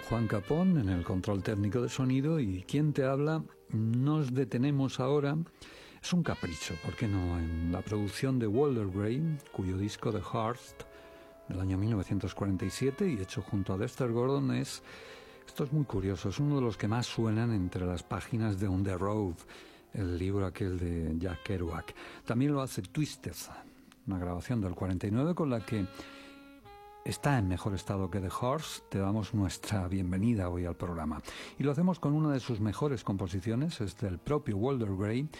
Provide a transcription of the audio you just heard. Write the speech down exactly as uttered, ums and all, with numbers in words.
Juan Capón en el control técnico de sonido, y quien te habla. Nos detenemos ahora, es un capricho, ¿por qué no?, en la producción de Walter Gray, cuyo disco The Hearst del año mil novecientos cuarenta y siete y hecho junto a Dexter Gordon es, esto es muy curioso, es uno de los que más suenan entre las páginas de On the Road, el libro aquel de Jack Kerouac. También lo hace Twisted, una grabación del cuarenta y nueve con la que está en mejor estado que The Horse. Te damos nuestra bienvenida hoy al programa. Y lo hacemos con una de sus mejores composiciones, es del propio Walter Gray,